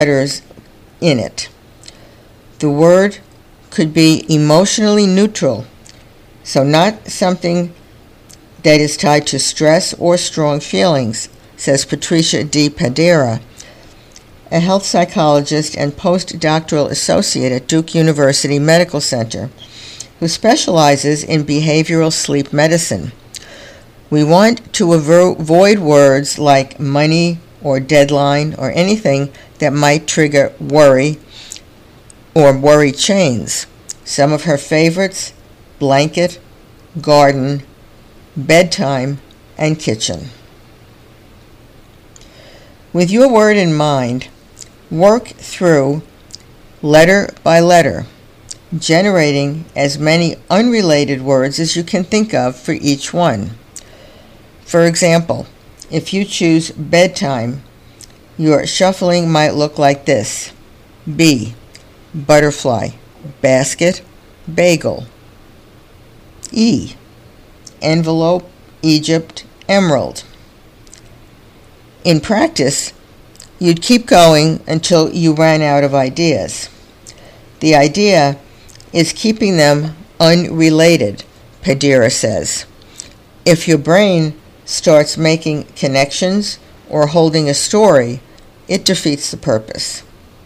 letters in it. The word could be emotionally neutral, so not something that is tied to stress or strong feelings, says Patricia D. Padera, a health psychologist and postdoctoral associate at Duke University Medical Center, who specializes in behavioral sleep medicine. We want to avoid words like money or deadline or anything that might trigger worry or worry chains. Some of her favorites: blanket, garden, bedtime, and kitchen. With your word in mind, work through letter by letter, generating as many unrelated words as you can think of for each one. For example, if you choose bedtime, your shuffling might look like this: B, butterfly, basket, bagel. E, envelope, Egypt, emerald. In practice, you'd keep going until you ran out of ideas. The idea is keeping them unrelated, Padera says. If your brain starts making connections or holding a story, it defeats the purpose.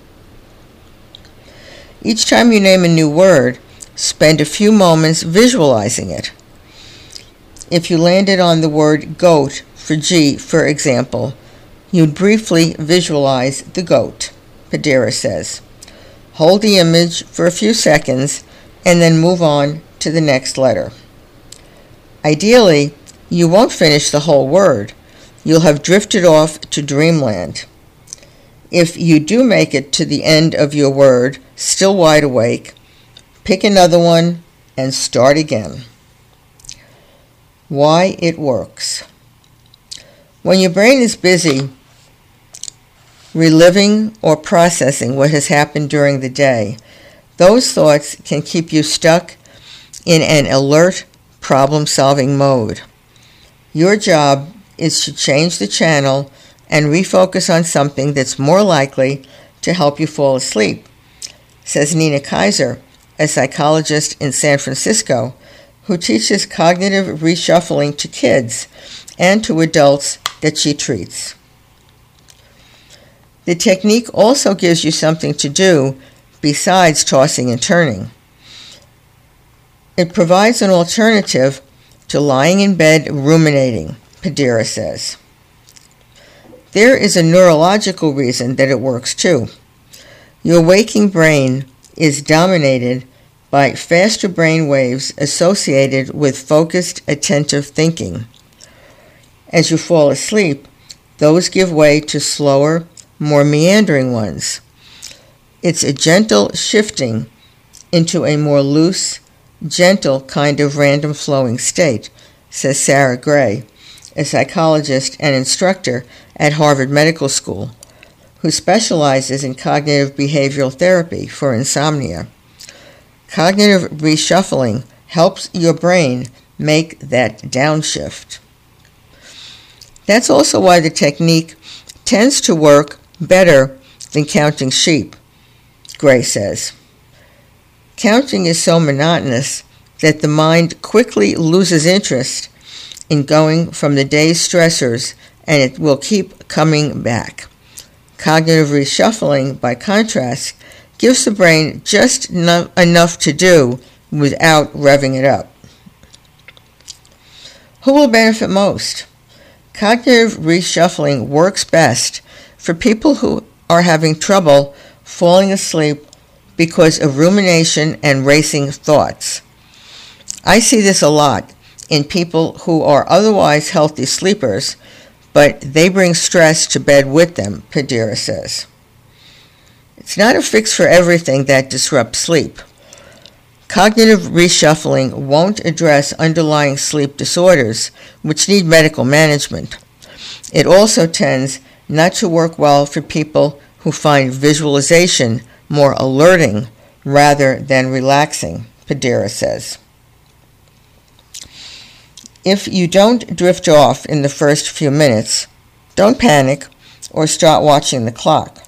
Each time you name a new word, spend a few moments visualizing it. If you landed on the word goat for G, for example, you'd briefly visualize the goat, Padera says. Hold the image for a few seconds and then move on to the next letter. Ideally, you won't finish the whole word. You'll have drifted off to dreamland. If you do make it to the end of your word, still wide awake, pick another one and start again. Why it works. When your brain is busy reliving or processing what has happened during the day, those thoughts can keep you stuck in an alert, problem-solving mode. Your job is to change the channel and refocus on something that's more likely to help you fall asleep, says Nina Kaiser, a psychologist in San Francisco who teaches cognitive reshuffling to kids and to adults that she treats. The technique also gives you something to do besides tossing and turning. It provides an alternative to lying in bed ruminating, Padera says. There is a neurological reason that it works too. Your waking brain is dominated by faster brain waves associated with focused, attentive thinking. As you fall asleep, those give way to slower, more meandering ones. It's a gentle shifting into a more loose, gentle kind of random flowing state, says Sarah Gray, a psychologist and instructor at Harvard Medical School, who specializes in cognitive behavioral therapy for insomnia. Cognitive reshuffling helps your brain make that downshift. That's also why the technique tends to work better than counting sheep, Gray says. Counting is so monotonous that the mind quickly loses interest in going from the day's stressors, and it will keep coming back. Cognitive reshuffling, by contrast, gives the brain just enough to do without revving it up. Who will benefit most? Cognitive reshuffling works best for people who are having trouble falling asleep because of rumination and racing thoughts. I see this a lot in people who are otherwise healthy sleepers, but they bring stress to bed with them, Padera says. It's not a fix for everything that disrupts sleep. Cognitive reshuffling won't address underlying sleep disorders, which need medical management. It also tends not to work well for people who find visualization more alerting rather than relaxing, Padera says. If you don't drift off in the first few minutes, don't panic or start watching the clock.